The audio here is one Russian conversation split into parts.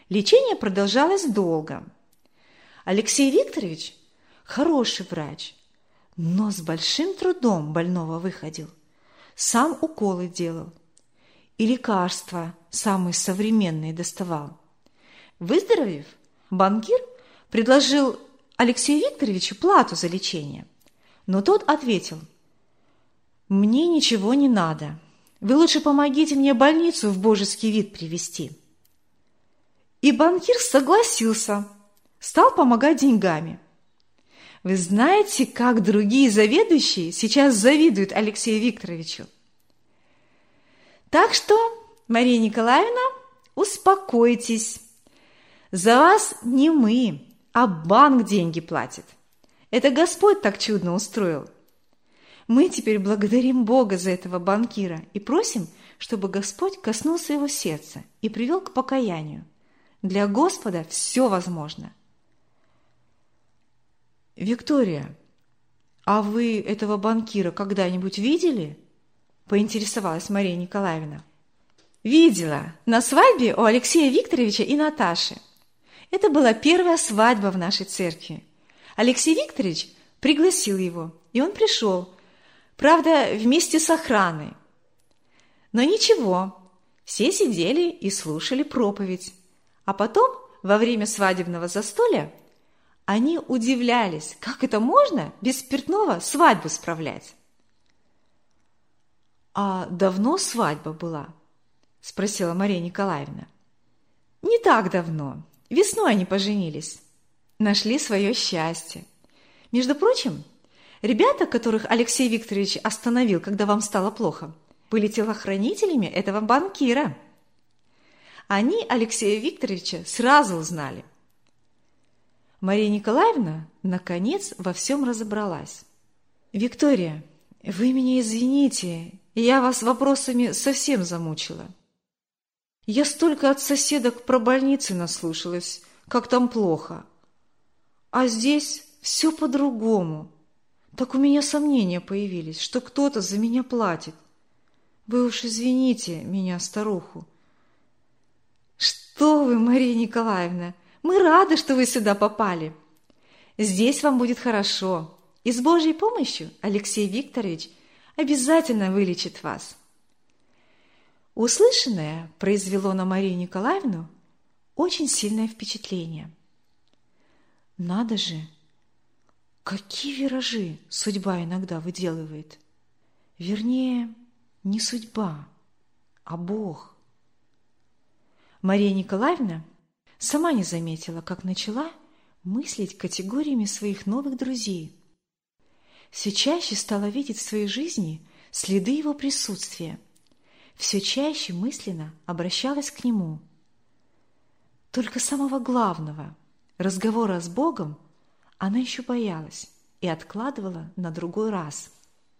Лечение продолжалось долго. Алексей Викторович – хороший врач, но с большим трудом больного выходил. Сам уколы делал и лекарства самые современные доставал. Выздоровев, банкир предложил Алексею Викторовичу плату за лечение, но тот ответил: «Мне ничего не надо. Вы лучше помогите мне больницу в божеский вид привести». И банкир согласился, стал помогать деньгами. Вы знаете, как другие заведующие сейчас завидуют Алексею Викторовичу? Так что, Мария Николаевна, успокойтесь. За вас не мы, а банк деньги платит. Это Господь так чудно устроил. Мы теперь благодарим Бога за этого банкира и просим, чтобы Господь коснулся его сердца и привел к покаянию. Для Господа все возможно. Виктория, а вы этого банкира когда-нибудь видели? Поинтересовалась Мария Николаевна. Видела на свадьбе у Алексея Викторовича и Наташи. Это была первая свадьба в нашей церкви. Алексей Викторович пригласил его, и он пришел, правда, вместе с охраной. Но ничего, все сидели и слушали проповедь. А потом, во время свадебного застолья, они удивлялись, как это можно без спиртного свадьбу справлять. «А давно свадьба была?» – спросила Мария Николаевна. «Не так давно. Весной они поженились. Нашли свое счастье. Между прочим, ребята, которых Алексей Викторович остановил, когда вам стало плохо, были телохранителями этого банкира. Они Алексея Викторовича сразу узнали». Мария Николаевна, наконец, во всем разобралась. «Виктория, вы меня извините, я вас вопросами совсем замучила. Я столько от соседок про больницы наслушалась, как там плохо. А здесь все по-другому. Так у меня сомнения появились, что кто-то за меня платит. Вы уж извините меня, старуху». «Что вы, Мария Николаевна, мы рады, что вы сюда попали. Здесь вам будет хорошо, и с Божьей помощью Алексей Викторович обязательно вылечит вас». Услышанное произвело на Марию Николаевну очень сильное впечатление. Надо же, какие виражи судьба иногда выделывает. Вернее, не судьба, а Бог. Мария Николаевна сама не заметила, как начала мыслить категориями своих новых друзей. Все чаще стала видеть в своей жизни следы его присутствия. Все чаще мысленно обращалась к нему. Только самого главного, разговора с Богом, она еще боялась и откладывала на другой раз.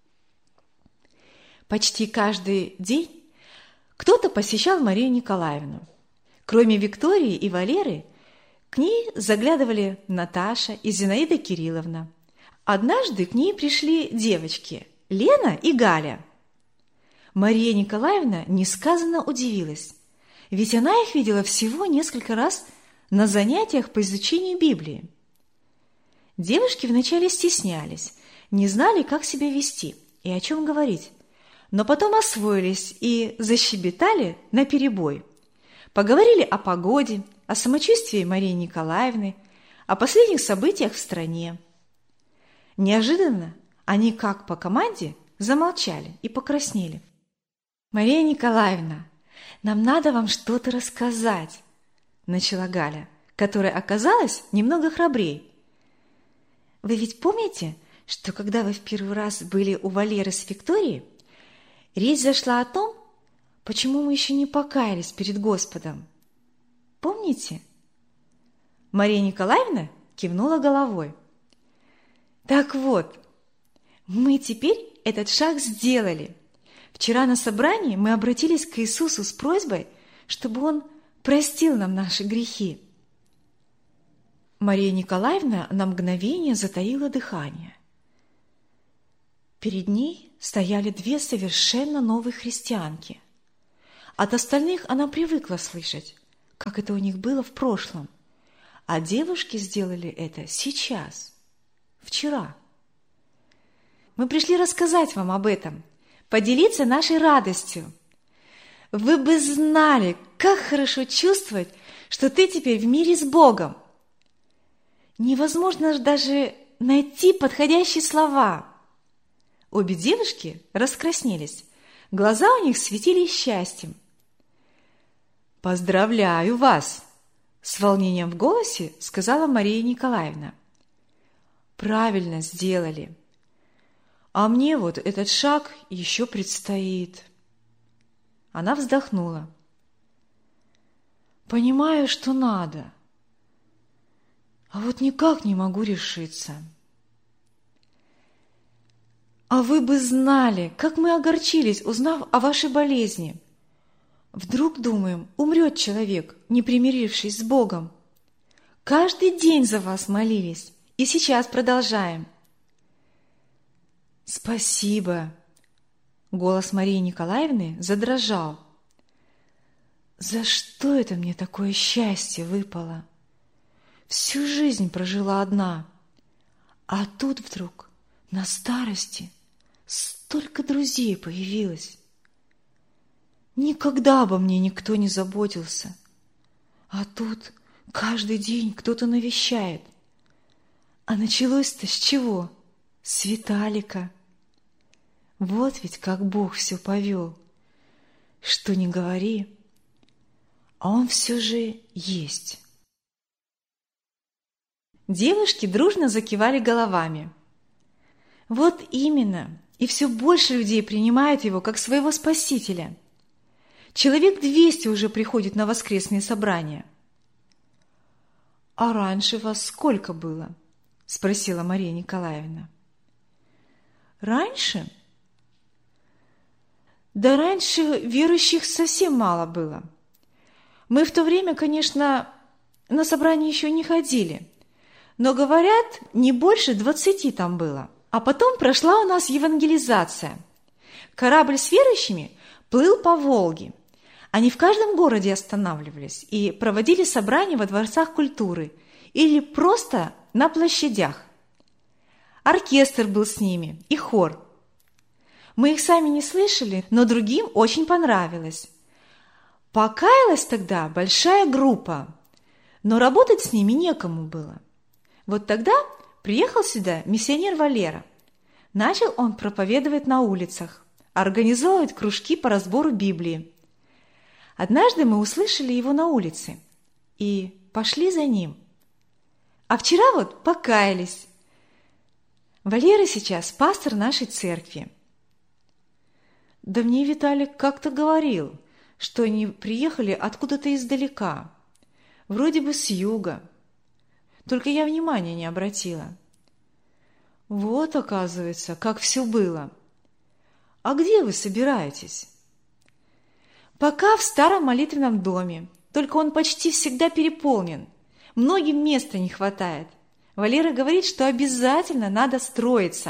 Почти каждый день кто-то посещал Марию Николаевну. Кроме Виктории и Валеры, к ней заглядывали Наташа и Зинаида Кирилловна. Однажды к ней пришли девочки Лена и Галя. Мария Николаевна несказанно удивилась, ведь она их видела всего несколько раз на занятиях по изучению Библии. Девушки вначале стеснялись, не знали, как себя вести и о чем говорить, но потом освоились и защебетали наперебой. Поговорили о погоде, о самочувствии Марии Николаевны, о последних событиях в стране. Неожиданно они, как по команде, замолчали и покраснели. «Мария Николаевна, нам надо вам что-то рассказать», – начала Галя, которая оказалась немного храбрее. «Вы ведь помните, что когда вы в первый раз были у Валеры с Викторией, речь зашла о том, почему мы еще не покаялись перед Господом? Помните?» Мария Николаевна кивнула головой. «Так вот, мы теперь этот шаг сделали. Вчера на собрании мы обратились к Иисусу с просьбой, чтобы Он простил нам наши грехи». Мария Николаевна на мгновение затаила дыхание. Перед ней стояли две совершенно новые христианки. От остальных она привыкла слышать, как это у них было в прошлом, а девушки сделали это сейчас, вчера. Мы пришли рассказать вам об этом, поделиться нашей радостью. Вы бы знали, как хорошо чувствовать, что ты теперь в мире с Богом. Невозможно даже найти подходящие слова. Обе девушки раскраснелись, глаза у них светились счастьем. «Поздравляю вас!» – с волнением в голосе сказала Мария Николаевна. «Правильно сделали. А мне вот этот шаг еще предстоит». Она вздохнула. «Понимаю, что надо, а вот никак не могу решиться». «А вы бы знали, как мы огорчились, узнав о вашей болезни. Вдруг, думаем, умрет человек, не примирившись с Богом. Каждый день за вас молились, и сейчас продолжаем». «Спасибо!» Голос Марии Николаевны задрожал. «За что это мне такое счастье выпало? Всю жизнь прожила одна, а тут вдруг на старости столько друзей появилось. Никогда обо мне никто не заботился, а тут каждый день кто-то навещает. А началось-то с чего? С Виталика. Вот ведь как Бог все повел. Что ни говори, а он все же есть». Девушки дружно закивали головами. Вот именно, и все больше людей принимают его как своего спасителя. Человек 200 уже приходит на воскресные собрания. «А раньше вас сколько было?» – спросила Мария Николаевна. «Раньше? Да раньше верующих совсем мало было. Мы в то время, конечно, на собрания еще не ходили, но, говорят, не больше 20 там было. А потом прошла у нас евангелизация. Корабль с верующими плыл по Волге. Они в каждом городе останавливались и проводили собрания во дворцах культуры или просто на площадях. Оркестр был с ними и хор. Мы их сами не слышали, но другим очень понравилось. Покаялась тогда большая группа, но работать с ними некому было. Вот тогда приехал сюда миссионер Валера. Начал он проповедовать на улицах, организовывать кружки по разбору Библии. Однажды мы услышали его на улице и пошли за ним. А вчера вот покаялись. Валера сейчас пастор нашей церкви. Да мне Виталик как-то говорил, что они приехали откуда-то издалека, вроде бы с юга. Только я внимания не обратила. Вот, оказывается, как все было. А где вы собираетесь? Пока в старом молитвенном доме, только он почти всегда переполнен. Многим места не хватает. Валера говорит, что обязательно надо строиться.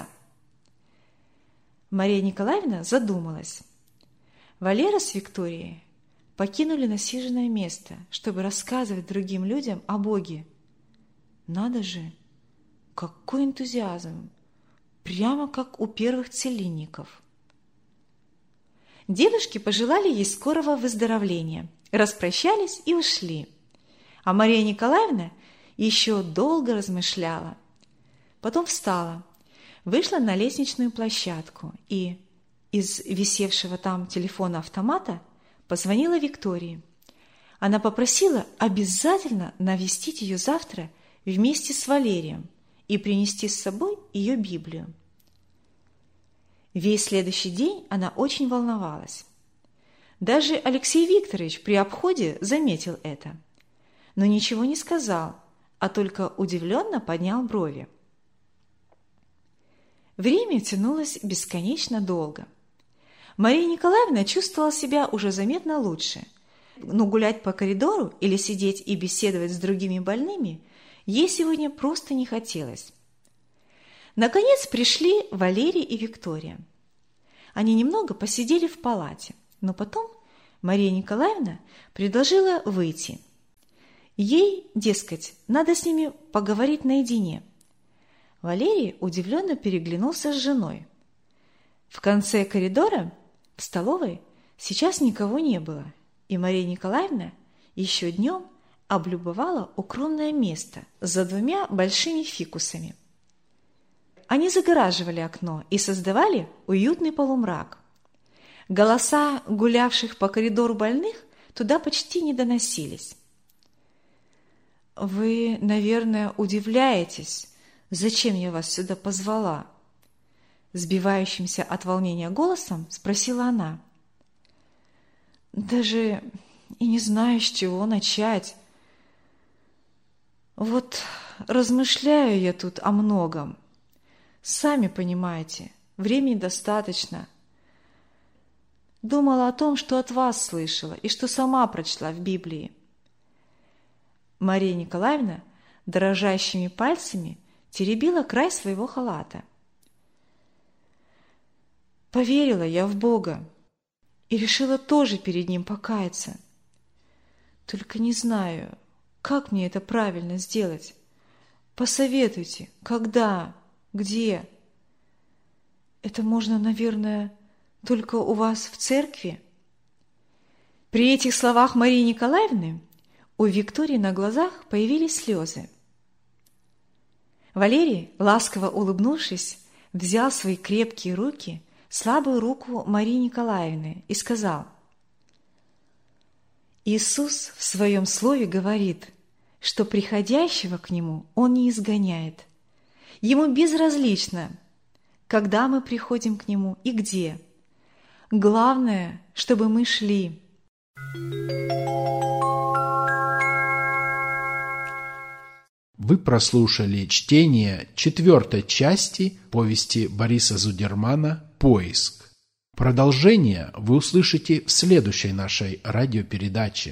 Мария Николаевна задумалась. Валера с Викторией покинули насиженное место, чтобы рассказывать другим людям о Боге. Надо же, какой энтузиазм! Прямо как у первых целинников. Девушки пожелали ей скорого выздоровления, распрощались и ушли. А Мария Николаевна еще долго размышляла. Потом встала, вышла на лестничную площадку и из висевшего там телефона-автомата позвонила Виктории. Она попросила обязательно навестить ее завтра вместе с Валерием и принести с собой ее Библию. Весь следующий день она очень волновалась. Даже Алексей Викторович при обходе заметил это, но ничего не сказал, а только удивленно поднял брови. Время тянулось бесконечно долго. Мария Николаевна чувствовала себя уже заметно лучше, но гулять по коридору или сидеть и беседовать с другими больными ей сегодня просто не хотелось. Наконец пришли Валерий и Виктория. Они немного посидели в палате, но потом Мария Николаевна предложила выйти Ей, дескать, надо с ними поговорить наедине. Валерий удивленно переглянулся с женой. В конце коридора, в столовой, сейчас никого не было, и Мария Николаевна еще днем облюбовала укромное место за 2 большими фикусами. Они загораживали окно и создавали уютный полумрак. Голоса гулявших по коридору больных туда почти не доносились. «Вы, наверное, удивляетесь, зачем я вас сюда позвала?» Сбивающимся от волнения голосом спросила она. «Даже и не знаю, с чего начать. Вот размышляю я тут о многом. Сами понимаете, времени достаточно. Думала о том, что от вас слышала и что сама прочла в Библии». Мария Николаевна дрожащими пальцами теребила край своего халата. «Поверила я в Бога и решила тоже перед Ним покаяться. Только не знаю, как мне это правильно сделать. Посоветуйте, когда, где? Это можно, наверное, только у вас в церкви?» При этих словах Марии Николаевны у Виктории на глазах появились слезы. Валерий, ласково улыбнувшись, взял в свои крепкие руки слабую руку Марии Николаевны и сказал: «Иисус в Своем Слове говорит, что приходящего к Нему Он не изгоняет. Ему безразлично, когда мы приходим к Нему и где. Главное, чтобы мы шли». Вы прослушали чтение 4 части повести Бориса Зудермана «Поиск». Продолжение вы услышите в следующей нашей радиопередаче.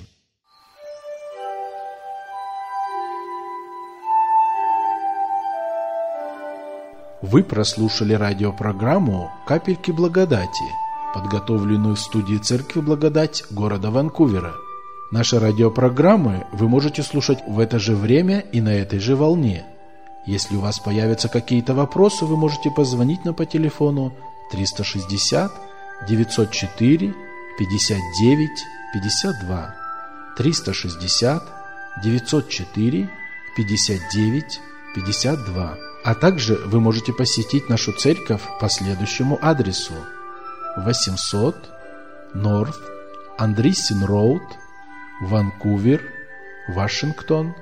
Вы прослушали радиопрограмму «Капельки благодати», подготовленную в студии Церкви Благодать города Ванкувера. Наши радиопрограммы вы можете слушать в это же время и на этой же волне. Если у вас появятся какие-то вопросы, вы можете позвонить нам по телефону 360 904 59 52 360 904 59 52. А также вы можете посетить нашу церковь по следующему адресу: 800 North Andreessen Road, Ванкувер, Вашингтон,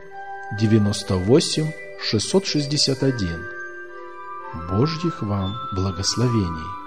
98661. Божьих вам благословений!